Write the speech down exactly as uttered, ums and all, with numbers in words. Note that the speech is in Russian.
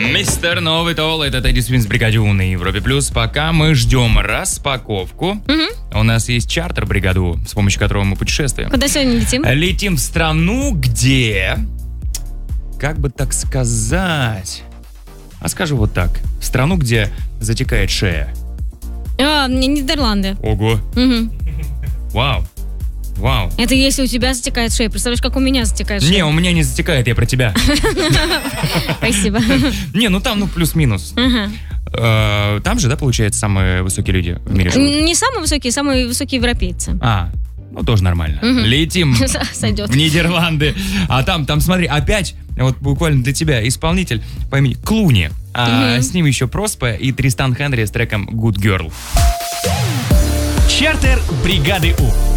Мистер Новый Тол, это Тедди Свинс, бригаде У на Европе Плюс. Пока мы ждем распаковку, угу. у нас есть чартер бригаду, с помощью которого мы путешествуем. Куда сегодня летим? Летим в страну, где... Как бы так сказать... А скажу вот так. В страну, где затекает шея. А, Нидерланды. Ого. Угу. Вау. Вау. Это если у тебя затекает шея. Представляешь, как у меня затекает шея? Не, у меня не затекает, я про тебя. Спасибо. Не, ну там, ну, плюс-минус. Там же, да, получается, самые высокие люди в мире живут? Не самые высокие, самые высокие европейцы. А, ну тоже нормально. Летим в Нидерланды. А там, там, смотри, опять, вот буквально для тебя, исполнитель по имени Клуни. А с ним еще Проспа и Тристан Хенри с треком Good Girl. Чартер бригады У.